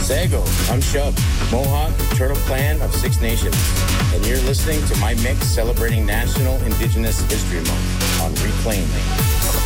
Sago, I'm Shub, Mohawk, Turtle Clan of Six Nations, and you're listening to my mix celebrating National Indigenous History Month on Reclaim.